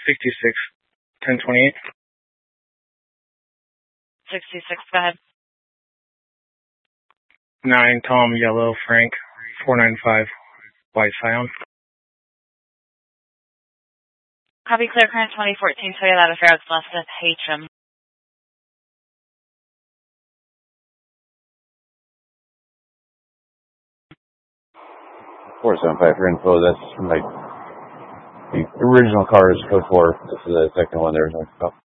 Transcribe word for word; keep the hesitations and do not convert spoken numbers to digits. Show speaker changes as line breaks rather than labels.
sixty-six, ten twenty-eight.
sixty-six, go ahead.
nine, Tom, Yellow, Frank, four nine five, White Scion.
Copy, clear current twenty fourteen Toyota Ferris left at Hatcham.
four seven five for info. That's my, the original car is code four. This is the second one. There's no